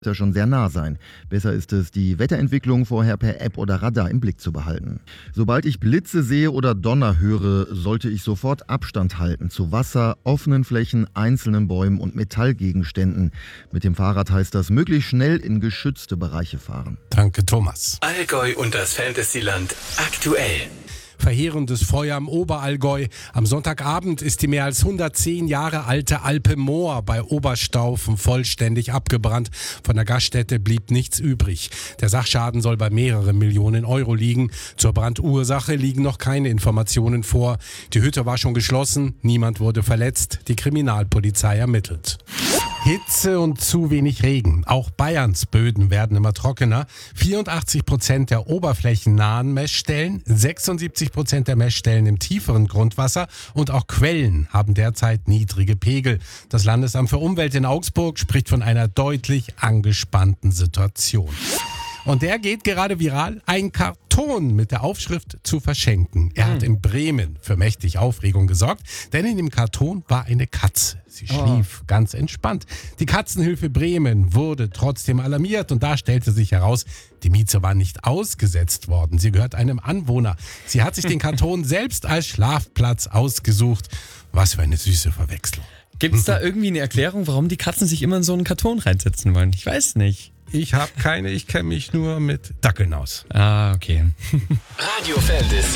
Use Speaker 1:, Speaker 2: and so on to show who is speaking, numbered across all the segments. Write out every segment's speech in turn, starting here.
Speaker 1: ja schon sehr nah sein. Besser ist es, die Wetterentwicklung vorher per App oder Radar im Blick zu behalten. Sobald ich Blitze sehe oder Donner höre, sollte ich sofort Abstand halten zu Wasser, offenen Flächen, einzelnen Bäumen und Metallgegenständen. Mit dem Fahrrad heißt das, möglichst schnell in geschützte Bereiche fahren.
Speaker 2: Danke, Thomas.
Speaker 3: Allgäu und das Fantasyland aktuell.
Speaker 2: Verheerendes Feuer im Oberallgäu. Am Sonntagabend ist die mehr als 110 Jahre alte Alpe Moor bei Oberstaufen vollständig abgebrannt. Von der Gaststätte blieb nichts übrig. Der Sachschaden soll bei mehreren Millionen Euro liegen. Zur Brandursache liegen noch keine Informationen vor. Die Hütte war schon geschlossen, niemand wurde verletzt. Die Kriminalpolizei ermittelt. Hitze und zu wenig Regen. Auch Bayerns Böden werden immer trockener. 84% der oberflächennahen Messstellen, 76% der Messstellen im tieferen Grundwasser und auch Quellen haben derzeit niedrige Pegel. Das Landesamt für Umwelt in Augsburg spricht von einer deutlich angespannten Situation. Und der geht gerade viral, ein Karton mit der Aufschrift zu verschenken. Er hat in Bremen für mächtig Aufregung gesorgt, denn in dem Karton war eine Katze. Sie schlief ganz entspannt. Die Katzenhilfe Bremen wurde trotzdem alarmiert und da stellte sich heraus, die Mieze war nicht ausgesetzt worden. Sie gehört einem Anwohner. Sie hat sich den Karton selbst als Schlafplatz ausgesucht. Was für eine süße Verwechslung.
Speaker 4: Gibt es da irgendwie eine Erklärung, warum die Katzen sich immer in so einen Karton reinsetzen wollen? Ich weiß nicht.
Speaker 2: Ich habe keine, ich kenne mich nur mit Dackeln aus.
Speaker 4: Ah, okay.
Speaker 3: Radio Fantasy.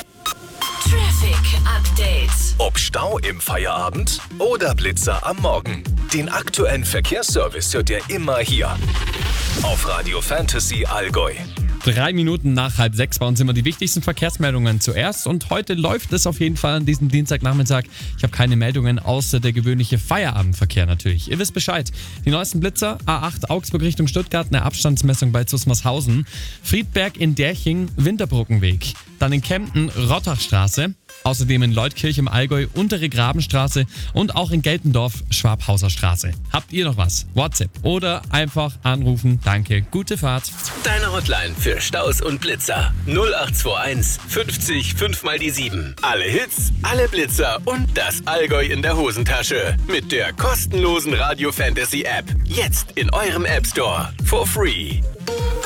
Speaker 5: Traffic Update.
Speaker 3: Ob Stau im Feierabend oder Blitzer am Morgen. Den aktuellen Verkehrsservice hört ihr immer hier. Auf Radio Fantasy Allgäu.
Speaker 4: 3 Minuten nach 5:30 bei uns immer die wichtigsten Verkehrsmeldungen zuerst. Und heute läuft es auf jeden Fall an diesem Dienstagnachmittag. Ich habe keine Meldungen außer der gewöhnliche Feierabendverkehr natürlich. Ihr wisst Bescheid. Die neuesten Blitzer, A8 Augsburg Richtung Stuttgart, eine Abstandsmessung bei Zusmarshausen. Friedberg in Derching, Winterbrückenweg. Dann in Kempten, Rottachstraße. Außerdem in Leutkirch im Allgäu, Untere Grabenstraße und auch in Geltendorf, Schwabhauser Straße. Habt ihr noch was? WhatsApp oder einfach anrufen. Danke, gute Fahrt.
Speaker 3: Deine Hotline für Staus und Blitzer. 0821 50 5 mal die 7. Alle Hits, alle Blitzer und das Allgäu in der Hosentasche. Mit der kostenlosen Radio Fantasy App. Jetzt in eurem App Store. For free.